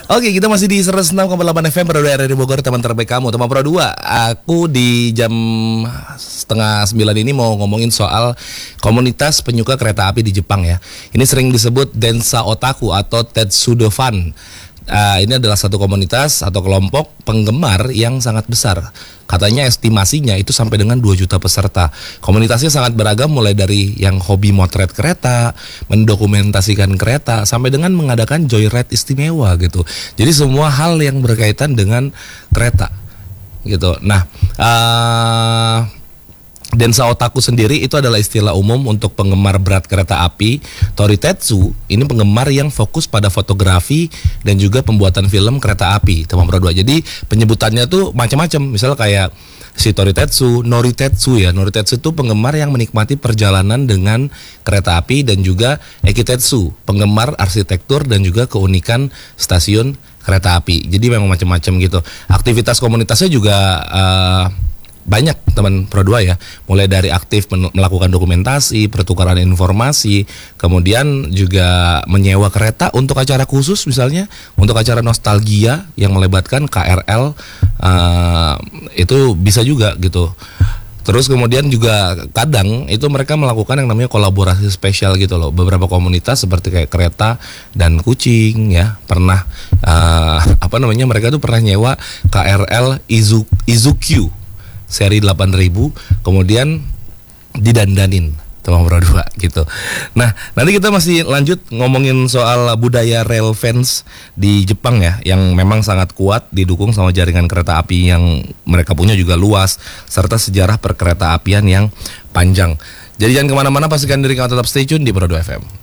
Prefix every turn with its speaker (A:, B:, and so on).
A: Oke, kita masih di 106,8 FM Pro 2 RRI Bogor, teman terbaik kamu. Teman Pro 2, aku di jam setengah 9 ini mau ngomongin soal komunitas penyuka kereta api di Jepang ya. Ini sering disebut Densa Otaku atau Tetsudo Fan. Ini adalah satu komunitas atau kelompok penggemar yang sangat besar. Katanya estimasinya itu sampai dengan 2 juta peserta. Komunitasnya sangat beragam, mulai dari yang hobi motret kereta, mendokumentasikan kereta, sampai dengan mengadakan joyride istimewa gitu. Jadi semua hal yang berkaitan dengan kereta gitu. Nah, Densa Otaku sendiri itu adalah istilah umum untuk penggemar berat kereta api. Toritetsu ini penggemar yang fokus pada fotografi dan juga pembuatan film kereta api, teman Pro 2. Jadi penyebutannya tuh macam-macam. Misal kayak si Toritetsu, Noritetsu ya. Noritetsu itu penggemar yang menikmati perjalanan dengan kereta api, dan juga Ekitetsu, penggemar arsitektur dan juga keunikan stasiun kereta api. Jadi memang macam-macam gitu. Aktivitas komunitasnya juga banyak, teman Pro 2 ya. Mulai dari aktif melakukan dokumentasi, pertukaran informasi, kemudian juga menyewa kereta untuk acara khusus, misalnya untuk acara nostalgia yang melibatkan KRL, itu bisa juga gitu. Terus kemudian juga kadang itu mereka melakukan yang namanya kolaborasi spesial gitu loh. Beberapa komunitas seperti kayak kereta dan kucing ya, pernah mereka tuh pernah nyewa KRL Izuku seri 8000, kemudian didandanin teman Pro 2 gitu. Nah, nanti kita masih lanjut ngomongin soal budaya rail fans di Jepang ya, yang memang sangat kuat, didukung sama jaringan kereta api yang mereka punya juga luas, serta sejarah perkereta apian yang panjang. Jadi jangan kemana-mana, pastikan diri kamu tetap stay tune di Pro 2 FM.